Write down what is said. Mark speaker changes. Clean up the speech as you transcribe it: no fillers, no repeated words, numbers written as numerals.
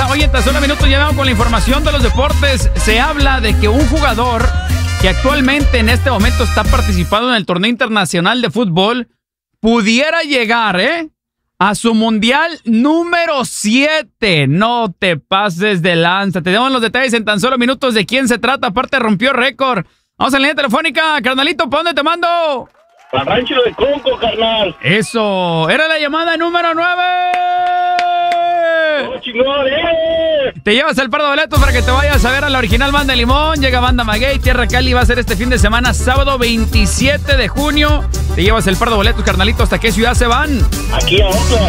Speaker 1: Oye, en tan solo minutos llegamos con la información de los deportes. Se habla de que un jugador que actualmente en este momento está participando en el torneo internacional de fútbol pudiera llegar, a su mundial número 7. No te pases de lanza. Te damos los detalles en tan solo minutos de quién se trata. Aparte, rompió récord. Vamos a la línea telefónica. Carnalito, ¿para dónde te mando?
Speaker 2: Al Rancho de Coco, carnal.
Speaker 1: Eso. Era la llamada número 9.
Speaker 2: ¡Oh, chingón,
Speaker 1: Te llevas el par de boletos para que te vayas a ver a la original Banda Limón. Llega Banda Maguey, Tierra Cali. Va a ser este fin de semana, sábado 27 de junio. Te llevas el par de boletos, carnalito. ¿Hasta qué ciudad se van?
Speaker 2: Aquí a Oakland.